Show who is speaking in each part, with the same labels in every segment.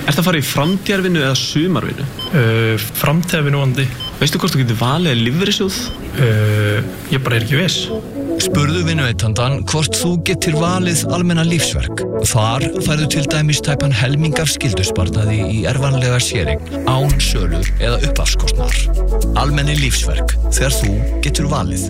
Speaker 1: Ertu að fara í framtíðarvinnu eða sumarvinnu?
Speaker 2: Framtíðarvinnu vonandi.
Speaker 1: Veistu hvort þú getur valið lífeyrissjóð?
Speaker 2: Ég bara ekki viss.
Speaker 3: Spurðu vinnuveitandann hvort þú getur valið almenna lífsverk. Þar færðu til dæmis tæpan helming af skyldusparnaði í erfanlega séreign, án sölur eða uppafskostnaðar. Almenni lífsverk, þegar þú getur valið.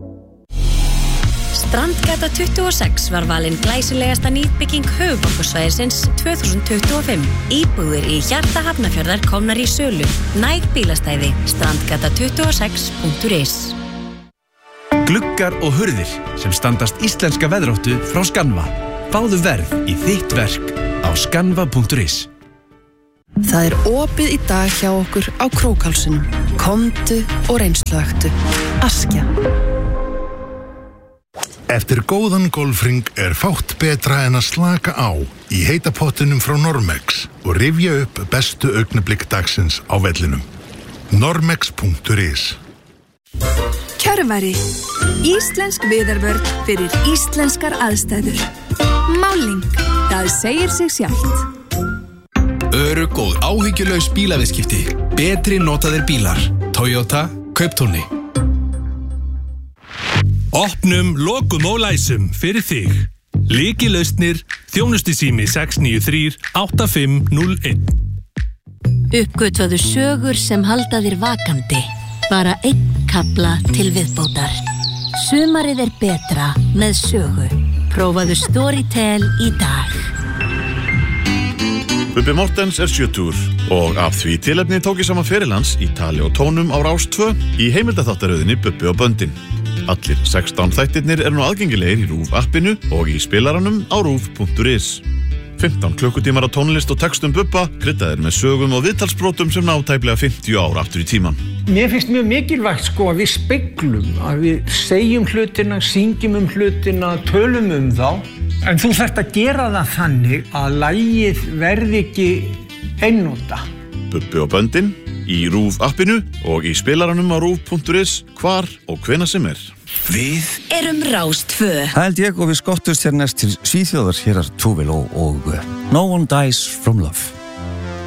Speaker 4: Strandgata 26 var valin glæsilegasta nýbygging höfuðborgarsvæðisins 2025. Íbúðir í hjarta Hafnarfjarðar komnar í sölu. Næg bílastæði. strandgata26.is.
Speaker 5: Gluggar og hurðir sem standast íslenska veðráttu frá Skanva. Fáðu verð í þitt verk á skanva.is.
Speaker 6: Það opið í dag hjá okkur á Krókhálsunum. Komdu og reynsluaktu. Askja.
Speaker 7: Eftir góðan golfring fátt betra en að slaka á í heita pottinum frá Normex og rifja upp bestu augnablik dagsins á vellinum. Normex.is.
Speaker 8: Kjörvari. Íslensk viðarvörn fyrir íslenskar aðstæður. Máling. Það segir sig sjálft.
Speaker 5: Örugg og áhyggjulaus bílaviðskipti. Betri notaðir bílar. Toyota Kauptúni.
Speaker 9: Opnum, lokum og læsum fyrir þig. Lykilausnir, þjónustusími 693 8501.
Speaker 4: Uppgötvaðu sögur sem halda þér vakandi. Bara einn kafla til viðbótar. Sumarið betra með sögu. Prófaðu Storytel í dag.
Speaker 10: Bubbi Mortens 70 og af því tilefni tók ég saman ferilhans í tali og tónum á Rás 2 í heimildaþáttaröðinni Bubbi og böndin. Allir 16 þættirnir nú aðgengilegir í RÚV appinu og í spilaranum á ruv.is. 15 klukkutímar á tónlist og textum Bubba, kryddaðir með sögum og viðtalsbrotum sem ná tæplega 50 ár aftur í tíman.
Speaker 11: Mér finnst mjög mikilvægt að við speglum, að við segjum hlutina, syngjum hlutina, tölum þá. En þú þarft að gera það þannig að lagið verði ekki einnota.
Speaker 10: Bubbi og böndin í RÚV appinu og í spilaranum á ruv.is hvar og hvenær sem
Speaker 5: Við
Speaker 4: erum Rás 2.
Speaker 12: Það held ég og við skottumst næst til Svíþjóðar hér Túvel og No One Dies From Love.